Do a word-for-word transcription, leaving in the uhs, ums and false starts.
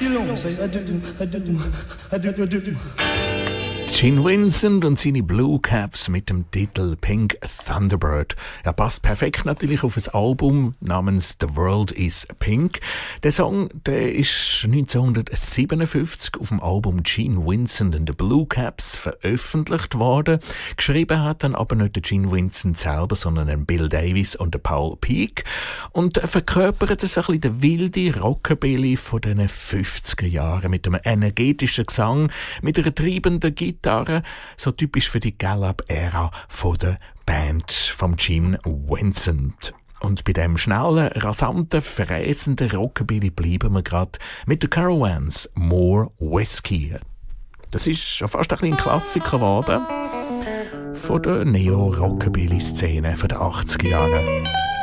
belong. Say I do, I do, I do, I do. Gene Vincent und seine Blue Caps mit dem Titel Pink Thunderbird. Er passt perfekt natürlich auf ein Album namens The World is Pink. Der Song, der ist neunzehnhundertsiebenundfünfzig auf dem Album Gene Vincent and the Blue Caps veröffentlicht worden. Geschrieben hat dann aber nicht der Gene Vincent selber, sondern ein Bill Davis und der Paul Peak. Und verkörpert es ein bisschen den wilden Rockabilly von den fünfziger Jahren mit einem energetischen Gesang, mit einer treibenden Gitarre, so typisch für die Gallup-Ära von der Band von Gene Vincent. Und bei dem schnellen, rasanten, fräsenden Rockabilly bleiben wir gerade mit den Caravans More Whiskey. Das ist schon fast ein, ein Klassiker geworden von der Neo-Rockabilly-Szene der achtziger Jahre.